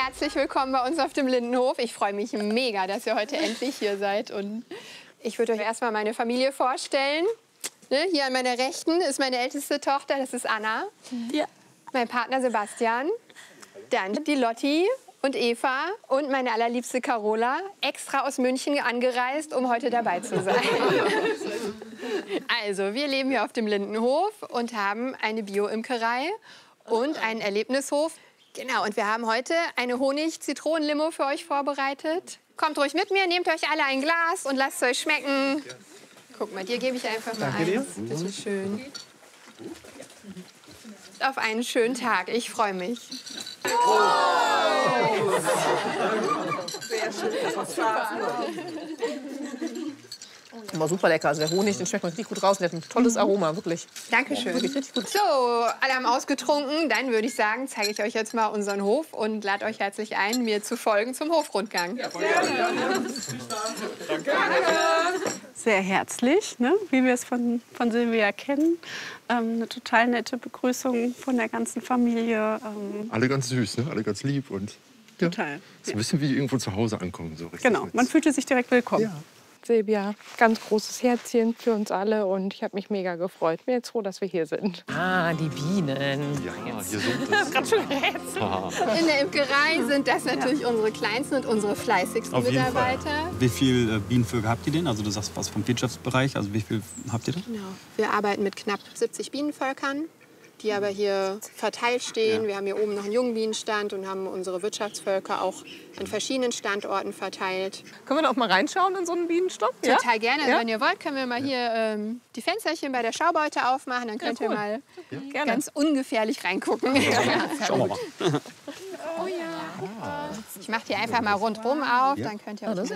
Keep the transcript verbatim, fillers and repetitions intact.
herzlich willkommen bei uns auf dem Lindenhof. Ich freue mich mega, dass ihr heute endlich hier seid. Und ich würde euch erstmal meine Familie vorstellen. Ne, hier an meiner Rechten ist meine älteste Tochter, das ist Anna. Ja. Mein Partner Sebastian. Dann die Lotti und Eva und meine allerliebste Carola, extra aus München angereist, um heute dabei zu sein. Also, wir leben hier auf dem Lindenhof und haben eine Bio-Imkerei und einen Erlebnishof. Genau, und wir haben heute eine Honig-Zitronen-Limo für euch vorbereitet. Kommt ruhig mit mir, nehmt euch alle ein Glas und lasst es euch schmecken. Guck mal, dir gebe ich einfach mal eins. Bitte schön. Auf einen schönen Tag. Ich freue mich. Oh. Sehr schön. War super lecker. Also der Honig, den schmeckt man richtig gut raus. Der hat ein tolles Aroma, wirklich. Dankeschön. Wirklich richtig gut. So, alle haben ausgetrunken. Dann würde ich sagen, zeige ich euch jetzt mal unseren Hof und lade euch herzlich ein, mir zu folgen zum Hofrundgang. Ja, gerne. Danke. Sehr herzlich, ne? Wie wir es von, von Silvia kennen. Ähm, eine total nette Begrüßung von der ganzen Familie. Ähm Alle ganz süß, ne? Alle ganz lieb und ja, total. So ein bisschen wie irgendwo zu Hause ankommen. So richtig genau, man fühlte sich direkt willkommen. Ja. Silvia, ganz großes Herzchen für uns alle und ich habe mich mega gefreut. Bin jetzt froh, dass wir hier sind. Ah, die Bienen. Ja, hier sind es. Gerade schon gerätselt. In der Imkerei sind das natürlich unsere kleinsten und unsere fleißigsten Auf jeden Mitarbeiter. Fall. Wie viele Bienenvölker habt ihr denn? Also du sagst was vom Wirtschaftsbereich. Also wie viel habt ihr denn? Genau. Wir arbeiten mit knapp siebzig Bienenvölkern, die aber hier verteilt stehen. Ja. Wir haben hier oben noch einen Jungbienenstand und haben unsere Wirtschaftsvölker auch an verschiedenen Standorten verteilt. Können wir da auch mal reinschauen in so einen Bienenstock? Total ja? gerne. Ja? Wenn ihr wollt, können wir mal hier ähm, die Fensterchen bei der Schaubeute aufmachen. Dann könnt ja, cool. ihr mal ja. ganz ungefährlich reingucken. Ja. Schauen wir mal. Oh ja. Ich mache die einfach mal rundherum auf. Dann könnt ihr euch